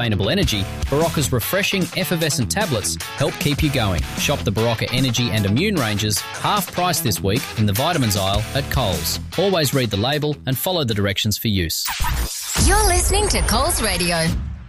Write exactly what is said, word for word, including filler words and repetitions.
sustainable energy, Barocca's refreshing effervescent tablets help keep you going. Shop the Barocca Energy and Immune ranges half price this week in the vitamins aisle at Coles. Always read the label and follow the directions for use. You're listening to Coles Radio.